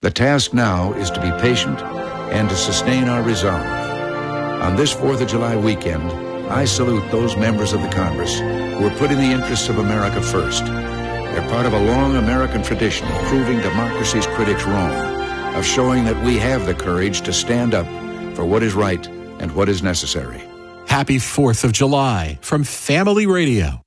The task now is to be patient and to sustain our resolve. On this 4th of July weekend, I salute those members of the Congress who are putting the interests of America first. They're part of a long American tradition of proving democracy's critics wrong, of showing that we have the courage to stand up for what is right and what is necessary. Happy 4th of July from Family Radio.